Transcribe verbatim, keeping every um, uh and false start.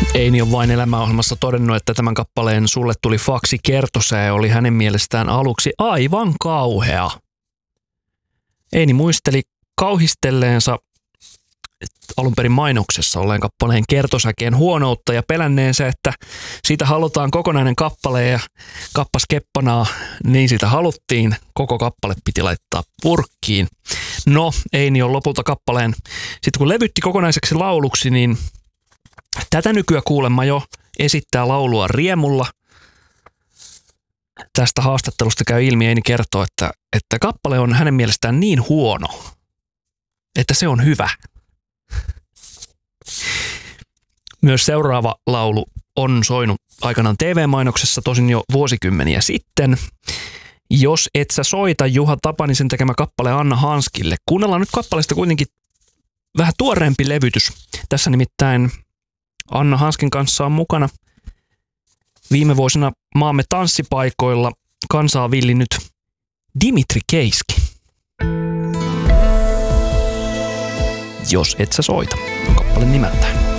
Eini on Vain elämäohjelmassa todennut, että tämän kappaleen Sulle tuli faksi kertosää oli hänen mielestään aluksi aivan kauhea. Eini muisteli kauhistelleensa alun perin mainoksessa olleen kappaleen kertosäkeen huonoutta ja pelänneensä, että siitä halutaan kokonainen kappale ja kappas keppanaa, niin sitä haluttiin. Koko kappale piti laittaa purkkiin. No, Eini on lopulta kappaleen, sitten kun levytti kokonaiseksi lauluksi, niin tätä nykyään kuulemma jo esittää laulua riemulla. Tästä haastattelusta käy ilmi, Eini kertoo, että, että kappale on hänen mielestään niin huono, että se on hyvä. Myös seuraava laulu on soinut aikanaan T V-mainoksessa, tosin jo vuosikymmeniä sitten. Jos et sä soita, Juha Tapanisen tekemä kappale Anna Hanskille. Kuunnellaan nyt kappaleesta kuitenkin vähän tuoreempi levytys. Tässä nimittäin Anna Hanskin kanssa on mukana viime vuosina maamme tanssipaikoilla kansaa villinnyt Dimitri Keiski. Jos et sä soita, kappale nimeltään.